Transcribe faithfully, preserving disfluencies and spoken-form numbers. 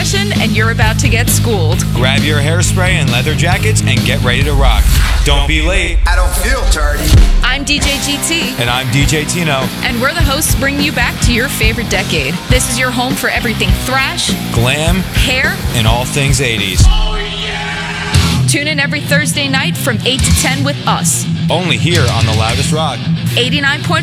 session and you're about to get schooled. Grab your hairspray and leather jackets and get ready to rock. Don't be late. I don't feel tardy. I'm D J G T. And I'm D J Tino. And we're the hosts bringing you back to your favorite decade. This is your home for everything thrash, glam, hair, and all things eighties. Oh, yeah! Tune in every Thursday night from eight to ten with us. Only here on The Loudest Rock. eighty-nine point